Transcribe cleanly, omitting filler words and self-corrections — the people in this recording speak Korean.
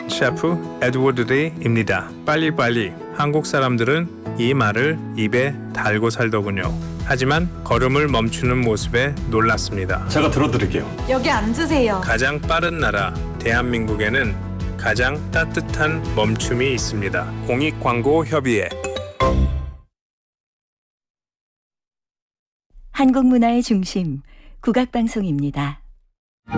셰프 에드워드 데이입니다. 빨리빨리. 한국 사람들은 이 말을 입에 달고 살더군요. 하지만 걸음을 멈추는 모습에 놀랐습니다. 제가 들어드릴게요. 여기 앉으세요. 가장 빠른 나라 대한민국에는 가장 따뜻한 멈춤이 있습니다. 공익광고협의회. 한국 문화의 중심 국악방송입니다.